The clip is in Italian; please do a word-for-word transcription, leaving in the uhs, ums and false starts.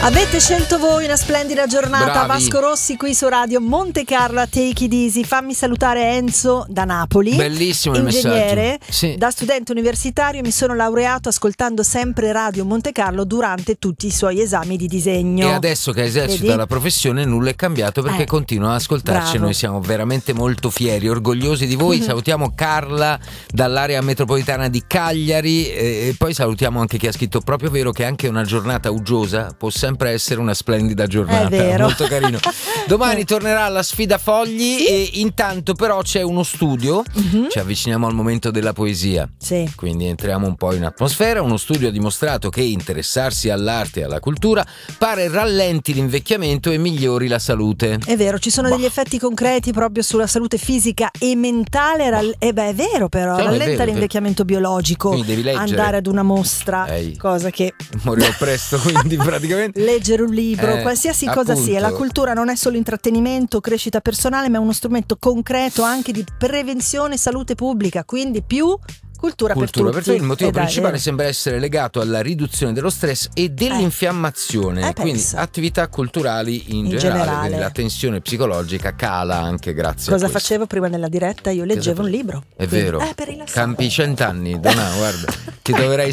Avete scelto voi una splendida giornata. Bravi. Vasco Rossi qui su Radio Monte Carlo a Take It Easy. Fammi salutare Enzo da Napoli. Bellissimo il ingegnere, messaggio. Sì. Da studente universitario mi sono laureato ascoltando sempre Radio Monte Carlo durante tutti i suoi esami di disegno. E adesso che esercita Vedi? la professione nulla è cambiato perché Eh, continua ad ascoltarci. bravo. Noi siamo veramente molto fieri, orgogliosi di voi. Salutiamo Carla dall'area metropolitana di Cagliari e, e poi salutiamo anche chi ha scritto: proprio vero che anche una giornata uggiosa può sempre essere una splendida giornata. È vero. Molto carino. Domani tornerà la sfida fogli, sì. E intanto però c'è uno studio. Mhm. Ci avviciniamo al momento della poesia. Sì. Quindi entriamo un po' in atmosfera. Uno studio ha dimostrato che interessarsi all'arte e alla cultura pare rallenti l'invecchiamento e migliori la salute. È vero, ci sono Bah. degli effetti concreti proprio sulla salute fisica e mentale. Rall- e beh, è vero, però Sì, è rallenta vero, è l'invecchiamento biologico. Quindi devi leggere. Andare ad una mostra, Ehi. cosa che Morirò presto, quindi praticamente. leggere un libro, Eh, qualsiasi cosa appunto. sia. La cultura non è solo intrattenimento, crescita personale, ma è uno strumento concreto anche di prevenzione e salute pubblica. Quindi più cultura, Cultura, per per tutti. il motivo Eh, dai, principale eh. sembra essere legato alla riduzione dello stress e dell'infiammazione, Eh, quindi pensa. attività culturali in, In generale, generale. quindi la tensione psicologica cala anche grazie Cosa a questo. facevo prima nella diretta? Io leggevo un libro. È Quindi- vero, Eh, per rilassare. campi cent'anni, Donà, guarda, ti dovrei